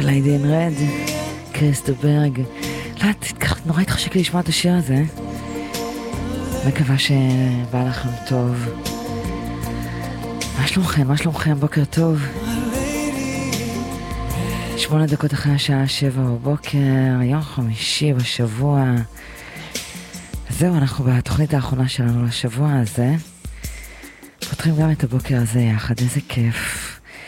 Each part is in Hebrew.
ליידי אין רד, קריסטברג. לא, נורא התחשק לי לשמוע את השיר הזה. מקווה שבא לכם טוב. מה שלומכם? מה שלומכם? בוקר טוב. 8 דקות אחרי השעה 7 בבוקר, יום חמישי בשבוע. זהו, אנחנו בתוכנית האחרונה שלנו לשבוע הזה. פותחים גם את הבוקר הזה יחד, איזה כיף.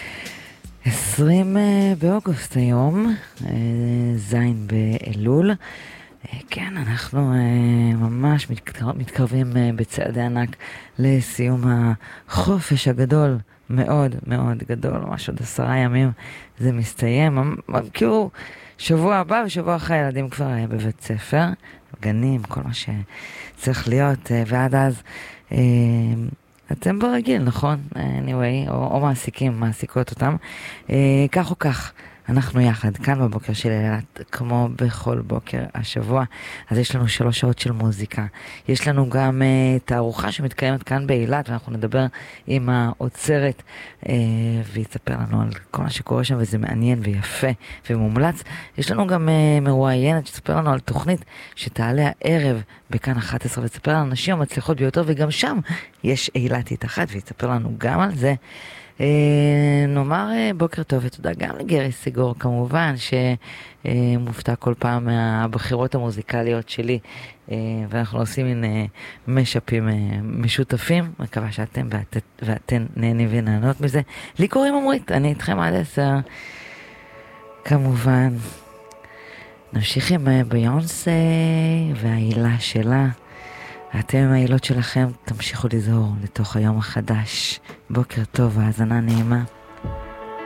20 באוגוסט היום, זין באלול. כן, אנחנו ממש מתקרבים בצעדי ענק לסיום החופש הגדול, מאוד מאוד גדול, ממש עוד 10 ימים זה מסתיים. כאילו שבוע הבא ושבוע אחרי הילדים כבר בבית ספר, גנים, כל מה שצריך להיות, ועד אז אתם ברגיל, נכון? anyway, או מעסיקות אותם. כך או כך, אנחנו יחד, כאן בבוקר של אילת, כמו בכל בוקר השבוע. אז יש לנו 3 שעות של מוזיקה. יש לנו גם תערוכה שמתקיימת כאן באילת, ואנחנו נדבר עם האוצרת, והיא תספר לנו על כל מה שקורה שם, וזה מעניין ויפה ומומלץ. יש לנו גם מרואיינת שתספר לנו על תוכנית שתעלה הערב בכאן 11, ותספר על הנשים המצליחות ביותר, וגם שם יש אילתית אחת, והיא תספר לנו גם על זה. נאמר בוקר טוב ותודה גם לגרי סיגור כמובן, שמופתע כל פעם מהבחירות המוזיקליות שלי, ואנחנו עושים מין משפים משותפים. מקווה שאתם ואתן נהנים ונהנות מזה. לי קוראים עמרית, אני איתכם עד 10 כמובן. נמשיך עם ביונסה והעילה שלה. אתם עם העילות שלכם תמשיכו לזהור לתוך היום החדש. בוקר טוב, האזנה נעימה.